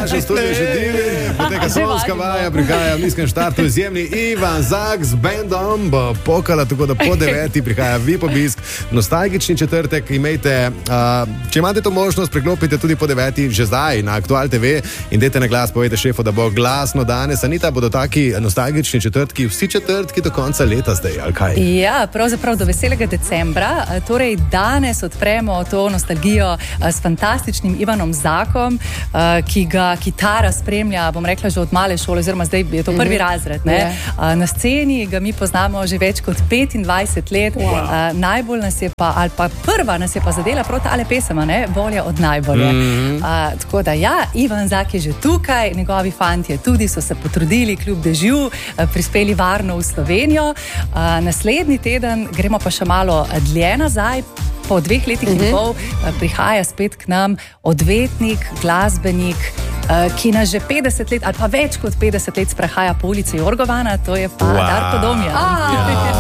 našem studiu že dili, poteka sonska vaja, prihaja v nizkem štartu izjemni Ivan Zak z bendom, bo pokala, tako da po 9 prihaja VIP obisk, nostalgični četrtek, imejte, če imate to možnost, preklopite tudi po 9 že zdaj na Aktual TV in dajte na glas, povejte šefu, da bo glasno danes. Anita, bodo taki nostalgični četrtki, vsi četrtki do konca leta zdaj, ali kaj? Ja, pravzaprav do veselega decembra, torej danes odpremo to nostalgijo s fantastičnim Ivanom Zakom, ki ga kitara spremlja, bom rekla, že od male šole, oziroma zdaj je to prvi razred. Ne? Na sceni ga mi poznamo že več kot 25 let. Najbolj nas je pa, ali pa prva nas je pa zadela prav tale pesema, ne? Bolje od najbolje. Tako da ja, Ivan Zak je že tukaj, njegovi fantje tudi so se potrudili kljub dežju, prispeli varno v Slovenijo. Naslednji teden gremo pa še malo dlje nazaj. Po 2 letih in pol prihaja spet k nam odvetnik, glasbenik, ki nas že 50 let ali pa več kot 50 let sprehaja po ulici Jorgovana, to je pa Darko Domjan.